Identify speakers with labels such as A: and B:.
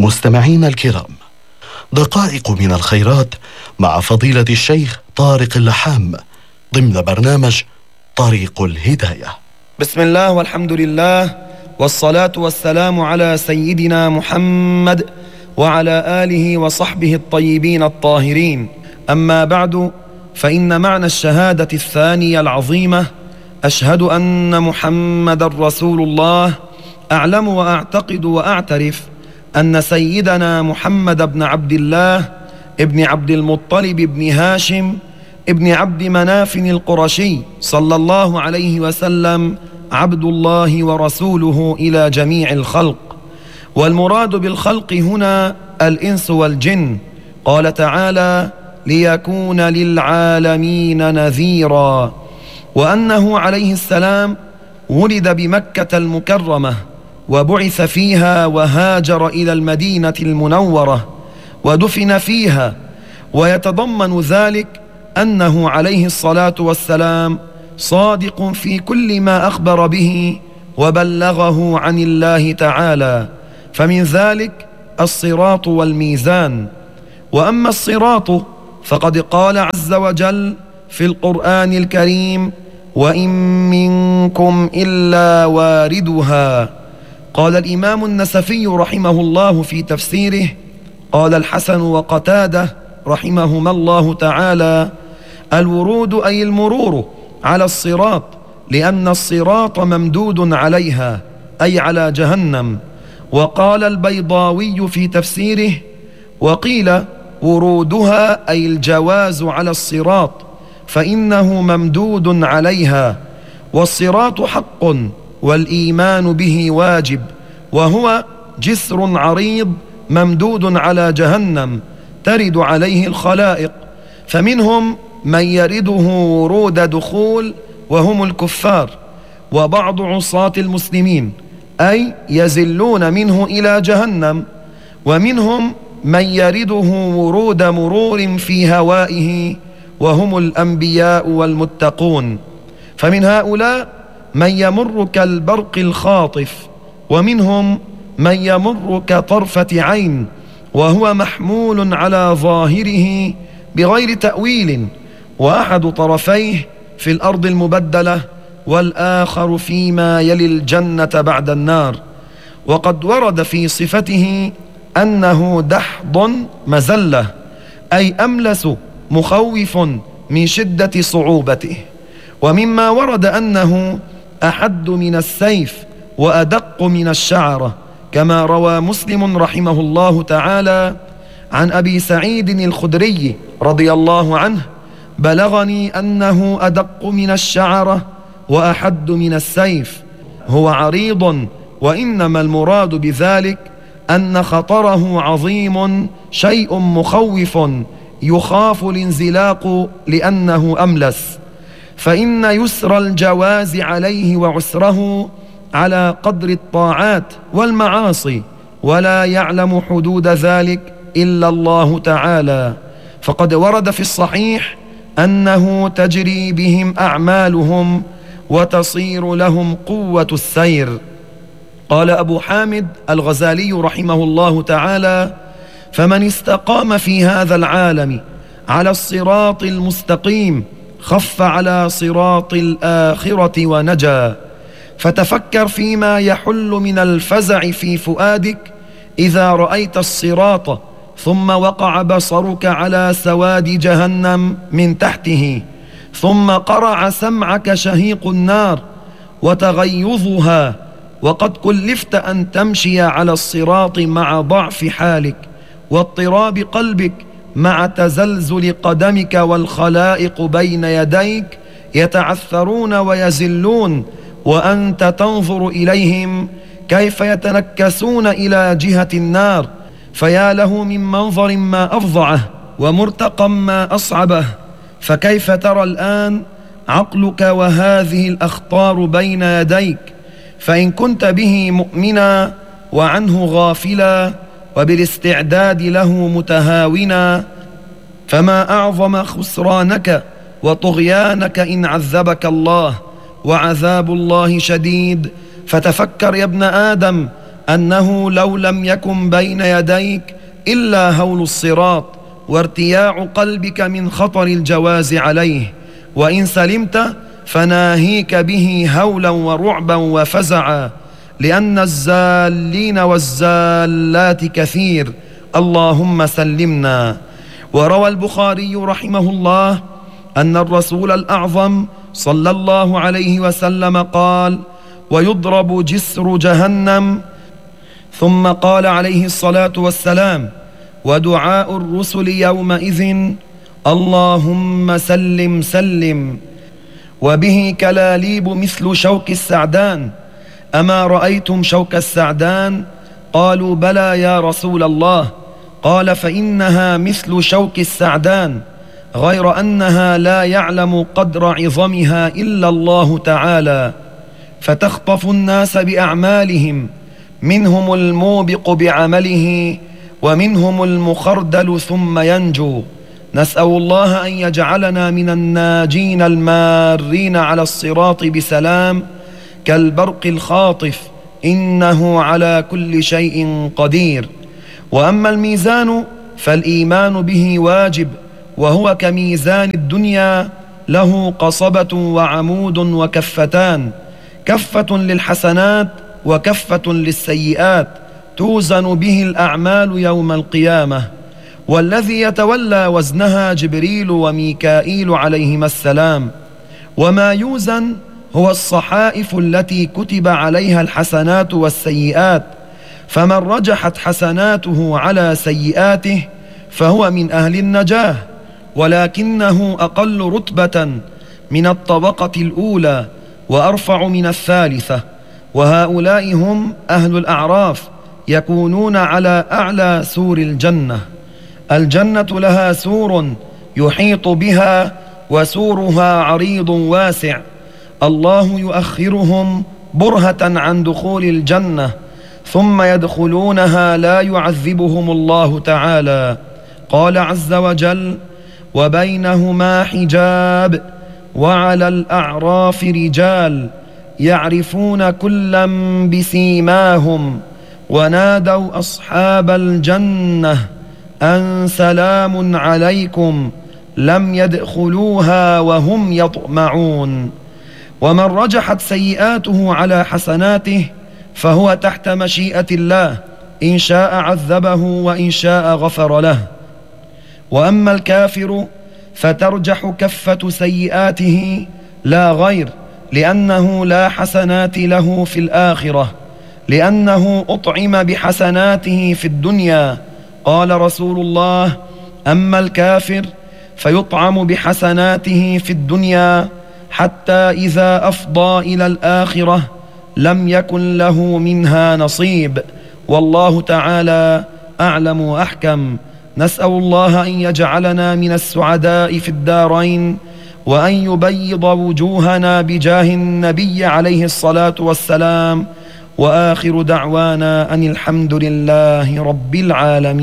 A: مستمعين الكرام، دقائق من الخيرات مع فضيلة الشيخ طارق اللحام ضمن برنامج طريق الهداية.
B: بسم الله والحمد لله والصلاة والسلام على سيدنا محمد وعلى آله وصحبه الطيبين الطاهرين. أما بعد، فإن معنى الشهادة الثانية العظيمة أشهد أن محمد رسول الله أعلم وأعتقد وأعترف أن سيدنا محمد بن عبد الله ابن عبد المطلب بن هاشم ابن عبد مناف القرشي صلى الله عليه وسلم عبد الله ورسوله إلى جميع الخلق. والمراد بالخلق هنا الإنس والجن. قال تعالى: ليكون للعالمين نذيرا. وأنه عليه السلام ولد بمكة المكرمة وبعث فيها وهاجر إلى المدينة المنورة ودفن فيها، ويتضمن ذلك أنه عليه الصلاة والسلام صادق في كل ما أخبر به وبلغه عن الله تعالى، فمن ذلك الصراط والميزان. وأما الصراط فقد قال عز وجل في القرآن الكريم: وإن منكم إلا واردها. قال الإمام النسفي رحمه الله في تفسيره: قال الحسن وقتادة رحمهما الله تعالى: الورود أي المرور على الصراط، لأن الصراط ممدود عليها أي على جهنم. وقال البيضاوي في تفسيره: وقيل ورودها أي الجواز على الصراط، فإنه ممدود عليها. والصراط حق والإيمان به واجب، وهو جسر عريض ممدود على جهنم ترد عليه الخلائق، فمنهم من يرده ورود دخول وهم الكفار وبعض عصاة المسلمين، أي يزلون منه إلى جهنم، ومنهم من يرده ورود مرور في هوائه وهم الأنبياء والمتقون. فمن هؤلاء من يمر كالبرق الخاطف، ومنهم من يمر كطرفة عين، وهو محمول على ظاهره بغير تأويل، وأحد طرفيه في الأرض المبدلة والآخر فيما يلي الجنة بعد النار. وقد ورد في صفته أنه دحض مزلة، أي أملس مخوف من شدة صعوبته. ومما ورد أنه أحد من السيف وأدق من الشعرة، كما روى مسلم رحمه الله تعالى عن أبي سعيد الخدري رضي الله عنه: بلغني أنه أدق من الشعرة وأحد من السيف، هو عريض، وإنما المراد بذلك أن خطره عظيم، شيء مخوف يخاف الانزلاق لأنه أملس. فإن يسر الجواز عليه وعسره على قدر الطاعات والمعاصي، ولا يعلم حدود ذلك إلا الله تعالى. فقد ورد في الصحيح أنه تجري بهم أعمالهم وتصير لهم قوة السير. قال أبو حامد الغزالي رحمه الله تعالى: فمن استقام في هذا العالم على الصراط المستقيم خف على صراط الآخرة ونجا. فتفكر فيما يحل من الفزع في فؤادك إذا رأيت الصراط ثم وقع بصرك على سواد جهنم من تحته، ثم قرع سمعك شهيق النار وتغيظها، وقد كلفت أن تمشي على الصراط مع ضعف حالك واضطراب قلبك مع تزلزل قدمك، والخلائق بين يديك يتعثرون ويزلون، وأنت تنظر إليهم كيف يتنكسون إلى جهة النار. فيا له من منظر ما أفظعه ومرتقى ما أصعبه. فكيف ترى الآن عقلك وهذه الأخطار بين يديك؟ فإن كنت به مؤمنا وعنه غافلا وبالاستعداد له متهاونا، فما أعظم خسرانك وطغيانك إن عذبك الله، وعذاب الله شديد. فتفكر يا ابن آدم أنه لو لم يكن بين يديك إلا هول الصراط وارتياع قلبك من خطر الجواز عليه، وإن سلمت فناهيك به هولا ورعبا وفزعا، لأن الزالين والزالات كثير، اللهم سلمنا. وروى البخاري رحمه الله أن الرسول الأعظم صلى الله عليه وسلم قال: ويضرب جسر جهنم. ثم قال عليه الصلاة والسلام: ودعاء الرسل يومئذ اللهم سلم سلم. وبه كلاليب مثل شوك السعدان. أما رأيتم شوك السعدان؟ قالوا: بلى يا رسول الله. قال: فإنها مثل شوك السعدان، غير أنها لا يعلم قدر عظمها إلا الله تعالى، فتخطف الناس بأعمالهم، منهم الموبق بعمله ومنهم المخردل ثم ينجو. نسأل الله أن يجعلنا من الناجين المارين على الصراط بسلام كالبرق الخاطف، إنه على كل شيء قدير. وأما الميزان فالإيمان به واجب، وهو كميزان الدنيا، له قصبة وعمود وكفتان، كفة للحسنات وكفة للسيئات، توزن به الأعمال يوم القيامة. والذي يتولى وزنها جبريل وميكائيل عليهما السلام. وما يوزن هو الصحائف التي كتب عليها الحسنات والسيئات، فمن رجحت حسناته على سيئاته فهو من أهل النجاة، ولكنه أقل رتبة من الطبقة الأولى وأرفع من الثالثة، وهؤلاء هم أهل الأعراف، يكونون على أعلى سور الجنة. الجنة لها سور يحيط بها، وسورها عريض واسع، الله يؤخرهم برهة عن دخول الجنة، ثم يدخلونها لا يعذبهم الله تعالى. قال عز وجل: وبينهما حجاب وعلى الأعراف رجال يعرفون كلا بسيماهم ونادوا أصحاب الجنة أن سلام عليكم لم يدخلوها وهم يطمعون. ومن رجحت سيئاته على حسناته فهو تحت مشيئة الله، إن شاء عذبه وإن شاء غفر له. وأما الكافر فترجح كفة سيئاته لا غير، لأنه لا حسنات له في الآخرة، لأنه أطعم بحسناته في الدنيا. قال رسول الله: أما الكافر فيطعم بحسناته في الدنيا حتى إذا أفضى إلى الآخرة لم يكن له منها نصيب. والله تعالى أعلم وأحكم. نسأل الله أن يجعلنا من السعداء في الدارين، وأن يبيض وجوهنا بجاه النبي عليه الصلاة والسلام. وآخر دعوانا أن الحمد لله رب العالمين.